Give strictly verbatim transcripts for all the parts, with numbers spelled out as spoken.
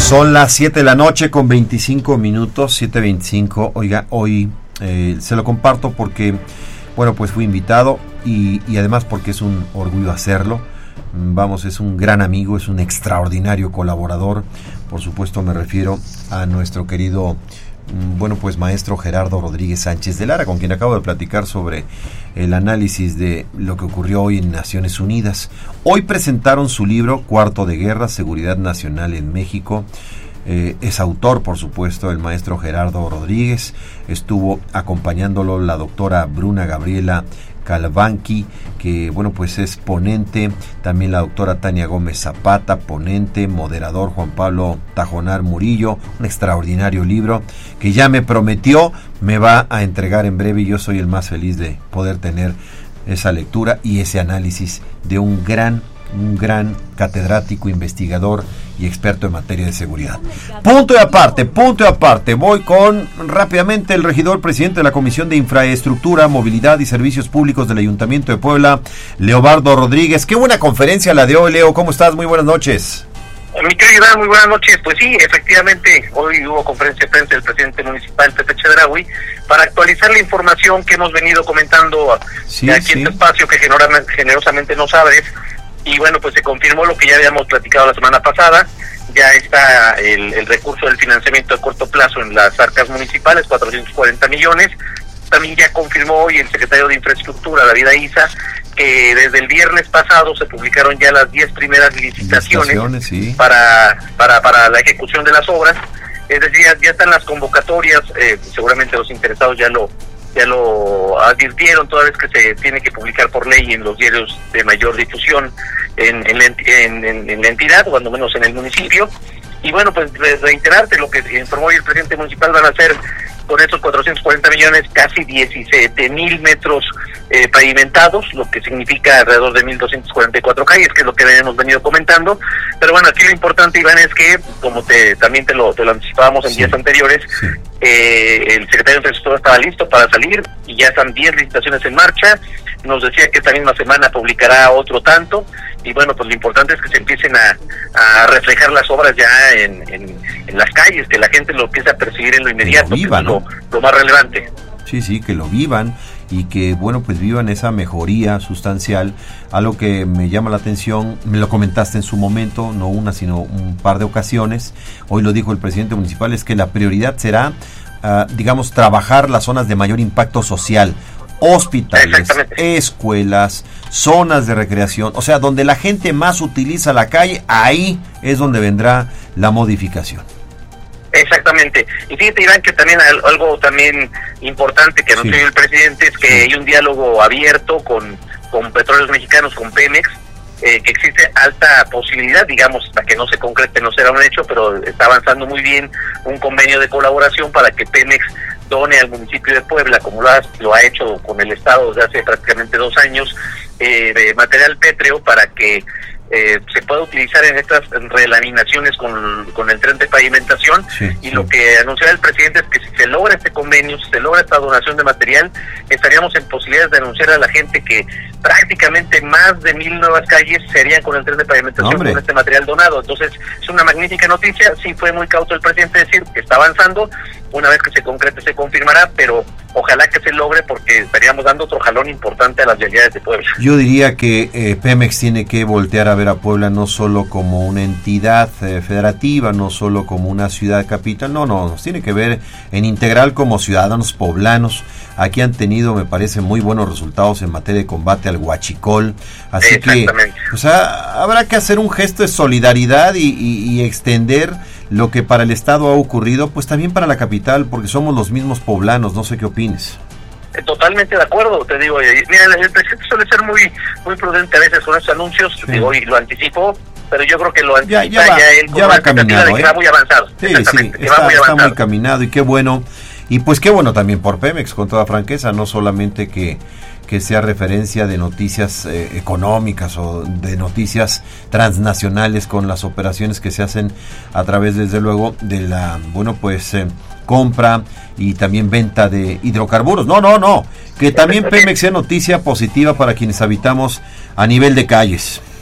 Son las siete de la noche con veinticinco minutos, siete veinticinco. Oiga, hoy eh, se lo comparto porque, bueno, pues fui invitado y, y además porque es un orgullo hacerlo. Vamos, es un gran amigo, es un extraordinario colaborador. Por supuesto me refiero a nuestro querido, bueno, pues maestro Gerardo Rodríguez Sánchez de Lara, con quien acabo de platicar sobre el análisis de lo que ocurrió hoy en Naciones Unidas. Hoy presentaron su libro Cuarto de Guerra, Seguridad Nacional en México. Eh, es autor, por supuesto, el maestro Gerardo Rodríguez. Estuvo acompañándolo la doctora Bruna Gabriela Calvanqui, que bueno, pues es ponente, también la doctora Tania Gómez Zapata, ponente, moderador Juan Pablo Tajonar Murillo, un extraordinario libro que ya me prometió, me va a entregar en breve y yo soy el más feliz de poder tener esa lectura y ese análisis de un gran, un gran catedrático, investigador y experto en materia de seguridad. Punto y aparte, punto y aparte, voy con rápidamente el regidor presidente de la Comisión de Infraestructura, Movilidad y Servicios Públicos del Ayuntamiento de Puebla, Leobardo Rodríguez. Qué buena conferencia la de hoy, Leo, ¿cómo estás? Muy buenas noches. Mi querido Iván, muy buenas noches. Pues sí, efectivamente, hoy hubo conferencia de prensa del presidente municipal, Pepe Chedraui, para actualizar la información que hemos venido comentando sí, aquí sí. en este espacio que generosamente nos abres. Y bueno, pues se confirmó lo que ya habíamos platicado la semana pasada. Ya está el, el recurso del financiamiento a corto plazo en las arcas municipales, cuatrocientos cuarenta millones. También ya confirmó hoy el secretario de Infraestructura, David Aiza, que desde el viernes pasado se publicaron ya las diez primeras licitaciones, licitaciones sí. para, para, para la ejecución de las obras. Es decir, ya, ya están las convocatorias, eh, seguramente los interesados ya lo ya lo advirtieron, toda vez que se tiene que publicar por ley en los diarios de mayor difusión en, en, la, en, en, en la entidad, o cuando menos en el municipio. Y bueno, pues reiterarte lo que informó hoy el presidente municipal, van a ser con estos cuatrocientos cuarenta millones casi diecisiete mil metros eh, pavimentados, lo que significa alrededor de mil doscientas cuarenta y cuatro calles, que es lo que hemos venido comentando. Pero bueno, aquí lo importante, Iván, es que, como te también te lo, te lo anticipábamos en sí. días anteriores, sí. eh, el secretario de Infraestructura estaba listo para salir y ya están diez licitaciones en marcha. Nos decía que esta misma semana publicará otro tanto. Y bueno, pues lo importante es que se empiecen a, a reflejar las obras ya en, en, en las calles, que la gente lo empiece a percibir en lo inmediato, que lo vivan, que es lo, ¿no? lo más relevante. Sí, sí, que lo vivan y que, bueno, pues vivan esa mejoría sustancial. Algo que me llama la atención, me lo comentaste en su momento, no una, sino un par de ocasiones, hoy lo dijo el presidente municipal, es que la prioridad será, uh, digamos, trabajar las zonas de mayor impacto social, hospitales, escuelas, zonas de recreación, o sea, donde la gente más utiliza la calle, ahí es donde vendrá la modificación. Exactamente. Y fíjate, Iván, que también algo también importante que anunció sí. el presidente es que sí. hay un diálogo abierto con, con Petróleos Mexicanos, con Pemex, eh, que existe alta posibilidad, digamos, hasta que no se concrete no será un hecho, pero está avanzando muy bien un convenio de colaboración para que Pemex done al municipio de Puebla, como lo ha, lo ha hecho con el Estado desde hace prácticamente dos años, eh, de material pétreo para que eh, se pueda utilizar en estas relaminaciones con, con el tren de pavimentación. Sí, y sí. lo que anunció el presidente es que si se logra este convenio, si se logra esta donación de material, estaríamos en posibilidades de anunciar a la gente que prácticamente más de mil nuevas calles serían con el tren de pavimentación, ¡hombre!, con este material donado. Entonces es una magnífica noticia. Sí, fue muy cauto el presidente decir que está avanzando. Una vez que se concrete se confirmará, pero ojalá que se logre, porque estaríamos dando otro jalón importante a las vialidades de Puebla. Yo diría que eh, Pemex tiene que voltear a ver a Puebla no solo como una entidad eh, federativa, no solo como una ciudad capital, no, no, nos tiene que ver en integral como ciudadanos poblanos. Aquí han tenido, me parece, muy buenos resultados en materia de combate al huachicol, así que o sea, habrá que hacer un gesto de solidaridad y, y, y extender lo que para el Estado ha ocurrido, pues también para la capital, porque somos los mismos poblanos. No sé qué opines. Totalmente de acuerdo, te digo. Mira, el presidente suele ser muy muy prudente a veces con estos anuncios, sí. digo, y lo anticipó, pero yo creo que lo anticipa ya, ya, va, ya él con ya va caminado, de que ¿eh? va muy avanzado. Sí, sí, que está, va muy está avanzado. muy caminado, y qué bueno. Y pues qué bueno también por Pemex, con toda franqueza, no solamente que que sea referencia de noticias eh, económicas o de noticias transnacionales con las operaciones que se hacen a través, desde luego, de la, bueno, pues, eh, compra y también venta de hidrocarburos. No, no, no, que también Pemex sea noticia positiva para quienes habitamos a nivel de calles.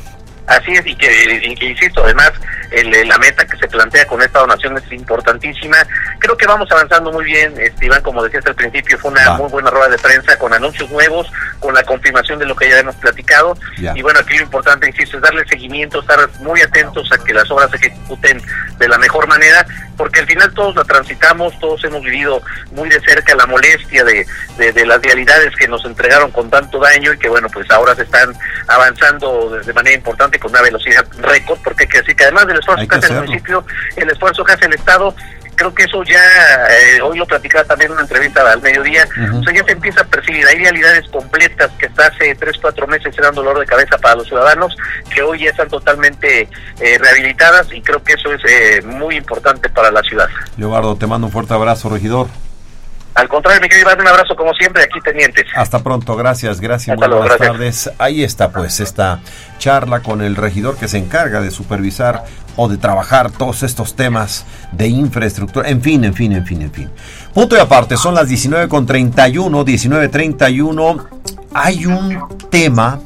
Así es, y que, y que insisto, además, el, la meta que se plantea con esta donación es importantísima. Creo que vamos avanzando muy bien, este, Iván, como decías al principio, fue una ah. muy buena rueda de prensa con anuncios nuevos, con la confirmación de lo que ya hemos platicado. Ya. Y bueno, aquí lo importante, insisto, es darle seguimiento, estar muy atentos a que las obras se ejecuten de la mejor manera, porque al final todos la transitamos, todos hemos vivido muy de cerca la molestia de, de, de las vialidades que nos entregaron con tanto daño y que bueno, pues ahora se están avanzando de, de manera importante con una velocidad récord, porque hay que decir que además del esfuerzo que, que hace hacerlo. el municipio, el esfuerzo que hace el Estado, creo que eso ya, eh, hoy lo platicaba también en una entrevista al mediodía, uh-huh. o sea, ya se empieza a percibir, hay realidades completas que hasta hace tres, cuatro meses eran dolor de cabeza para los ciudadanos, que hoy ya están totalmente eh, rehabilitadas, y creo que eso es eh, muy importante para la ciudad. Leobardo, te mando un fuerte abrazo, regidor. Al contrario, mi querido Iván, un abrazo como siempre, aquí pendientes. Hasta pronto, gracias, gracias, muy buenas tardes. Ahí está pues esta charla con el regidor que se encarga de supervisar o de trabajar todos estos temas de infraestructura, en fin, en fin, en fin, en fin. Punto y aparte, son las diecinueve con treinta y uno, diecinueve treinta y uno, hay un tema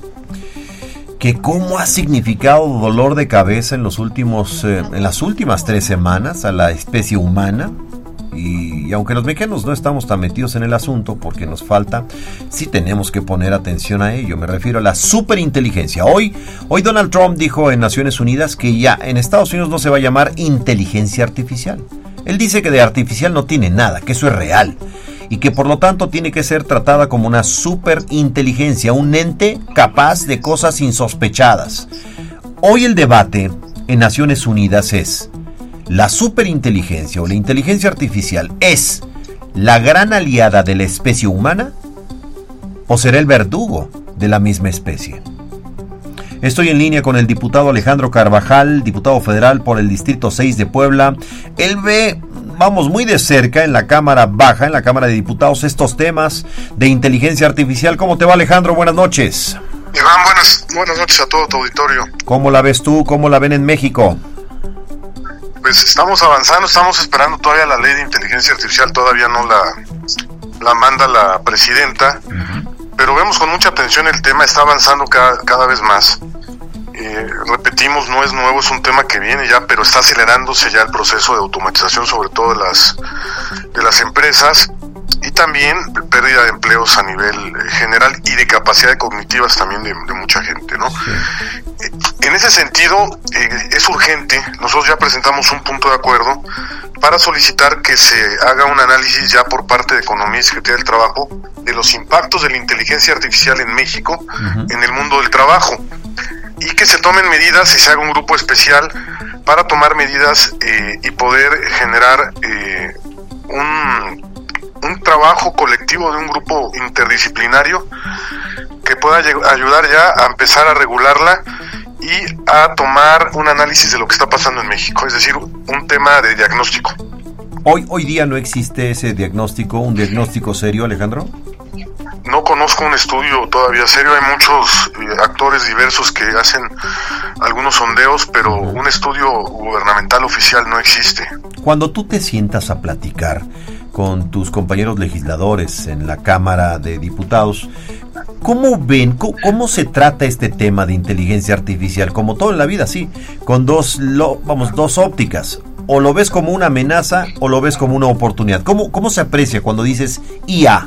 que cómo ha significado dolor de cabeza en los últimos, eh, en las últimas tres semanas a la especie humana. Y, y aunque los mexicanos no estamos tan metidos en el asunto porque nos falta, sí tenemos que poner atención a ello. Me refiero a la superinteligencia. Hoy, hoy Donald Trump dijo en Naciones Unidas que ya en Estados Unidos no se va a llamar inteligencia artificial. Él dice que de artificial no tiene nada, que eso es real y que por lo tanto tiene que ser tratada como una superinteligencia, un ente capaz de cosas insospechadas. Hoy el debate en Naciones Unidas es: ¿la superinteligencia o la inteligencia artificial es la gran aliada de la especie humana o será el verdugo de la misma especie? Estoy en línea con el diputado Alejandro Carvajal, diputado federal por el Distrito seis de Puebla. Él ve, vamos, muy de cerca en la Cámara Baja, en la Cámara de Diputados, estos temas de inteligencia artificial. ¿Cómo te va, Alejandro? Buenas noches. Iván, buenas, buenas noches a todo tu auditorio. ¿Cómo la ves tú? ¿Cómo la ven en México? Pues estamos avanzando, estamos esperando todavía la ley de inteligencia artificial, todavía no la, la manda la presidenta, uh-huh. pero vemos con mucha atención el tema, está avanzando cada, cada vez más. Eh, repetimos, no es nuevo, es un tema que viene ya, pero está acelerándose ya el proceso de automatización, sobre todo de las, de las empresas, y también pérdida de empleos a nivel general y de capacidades cognitivas también de, de mucha gente, ¿no? Sí. Eh, en ese sentido, eh, es urgente, nosotros ya presentamos un punto de acuerdo para solicitar que se haga un análisis ya por parte de Economía y Secretaría del Trabajo de los impactos de la inteligencia artificial en México, uh-huh. en el mundo del trabajo, y que se tomen medidas y se haga un grupo especial para tomar medidas eh, y poder generar eh, un... un trabajo colectivo de un grupo interdisciplinario que pueda lleg- ayudar ya a empezar a regularla y a tomar un análisis de lo que está pasando en México, es decir, un tema de diagnóstico. Hoy, hoy día no existe ese diagnóstico, un diagnóstico serio, Alejandro. No conozco un estudio todavía serio, hay muchos eh, actores diversos que hacen algunos sondeos, pero uh-huh. un estudio gubernamental oficial no existe. Cuando tú te sientas a platicar con tus compañeros legisladores en la Cámara de Diputados, ¿cómo ven, cómo, cómo se trata este tema de inteligencia artificial? Como todo en la vida, sí, con dos, lo, vamos, dos ópticas. O lo ves como una amenaza o lo ves como una oportunidad. ¿Cómo, cómo se aprecia cuando dices I A?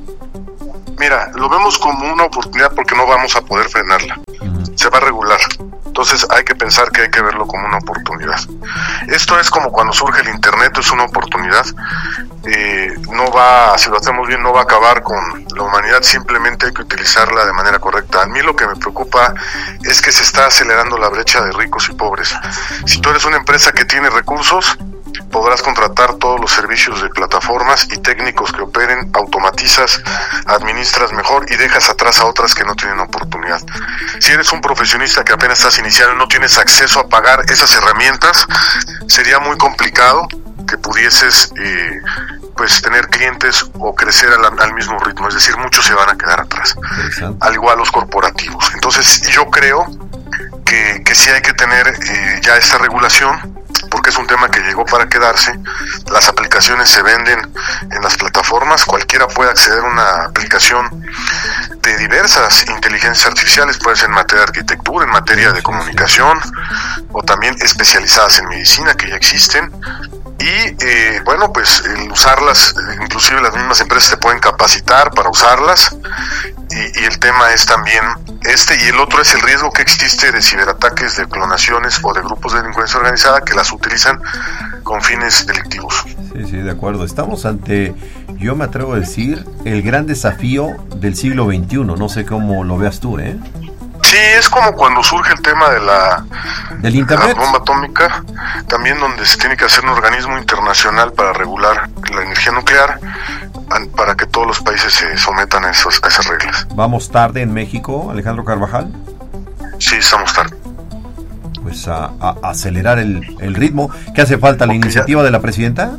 Mira, lo vemos como una oportunidad porque no vamos a poder frenarla. Uh-huh. Se va a regular. Entonces hay que pensar que hay que verlo como una oportunidad. Esto es como cuando surge el internet, es una oportunidad. Eh, no va, si lo hacemos bien, no va a acabar con la humanidad, simplemente hay que utilizarla de manera correcta. A mí lo que me preocupa es que se está acelerando la brecha de ricos y pobres. Si tú eres una empresa que tiene recursos, podrás contratar todos los servicios de plataformas y técnicos que operen, automatizas, administras mejor y dejas atrás a otras que no tienen oportunidad. Si eres un profesionista que apenas estás iniciando y no tienes acceso a pagar esas herramientas, sería muy complicado que pudieses eh, pues tener clientes o crecer al, al mismo ritmo, es decir, muchos se van a quedar atrás, al igual los corporativos. Entonces yo creo que, que sí hay que tener eh, ya esta regulación, porque que es un tema que llegó para quedarse. Las aplicaciones se venden en las plataformas, cualquiera puede acceder a una aplicación de diversas inteligencias artificiales, puede ser en materia de arquitectura, en materia de comunicación, o también especializadas en medicina, que ya existen. Y eh, bueno, pues el usarlas, inclusive las mismas empresas se pueden capacitar para usarlas, y, y el tema es también este, y el otro es el riesgo que existe de ciberataques, de clonaciones o de grupos de delincuencia organizada que las utilizan con fines delictivos. Sí, sí, de acuerdo. Estamos ante, yo me atrevo a decir, el gran desafío del siglo veintiuno. No sé cómo lo veas tú, ¿eh? Sí, es como cuando surge el tema de la, ¿Del internet? la bomba atómica, también donde se tiene que hacer un organismo internacional para regular la energía nuclear, para que todos los países se sometan a, esos, a esas reglas. ¿Vamos tarde en México, Alejandro Carvajal? Sí, estamos tarde. Pues a, a acelerar el, el ritmo. ¿Qué hace falta? ¿La iniciativa ya de la presidenta?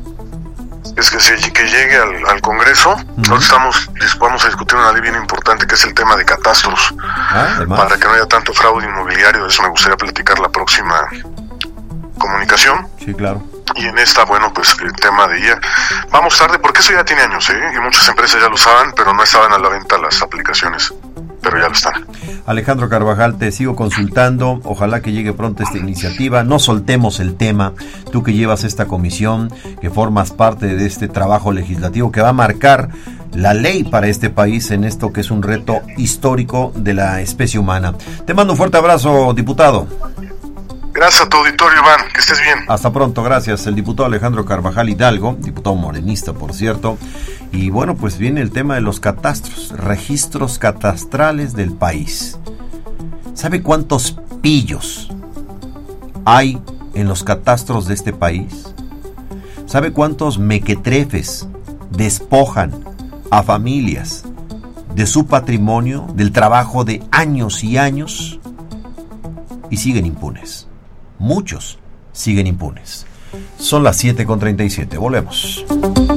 Es que, se, que llegue al, al Congreso. Uh-huh. Nosotros estamos vamos a discutir una ley bien importante, que es el tema de catastros, ah, para que no haya tanto fraude inmobiliario. De eso me gustaría platicar la próxima comunicación. Sí, claro. Y en esta, bueno, pues el tema de I A. Vamos tarde, porque eso ya tiene años, ¿eh? Y muchas empresas ya lo usaban, pero no estaban a la venta las aplicaciones. Pero ya lo están. Alejandro Carvajal, te sigo consultando. Ojalá que llegue pronto esta iniciativa. No soltemos el tema. Tú que llevas esta comisión, que formas parte de este trabajo legislativo que va a marcar la ley para este país en esto que es un reto histórico de la especie humana. Te mando un fuerte abrazo, diputado. Gracias a tu auditorio, Iván. Que estés bien. Hasta pronto, gracias. El diputado Alejandro Carvajal Hidalgo, diputado morenista, por cierto. Y bueno, pues viene el tema de los catastros, registros catastrales del país. ¿Sabe cuántos pillos hay en los catastros de este país? ¿Sabe cuántos mequetrefes despojan a familias de su patrimonio, del trabajo de años y años, y siguen impunes? Muchos siguen impunes. Son las siete con treinta y siete. Volvemos.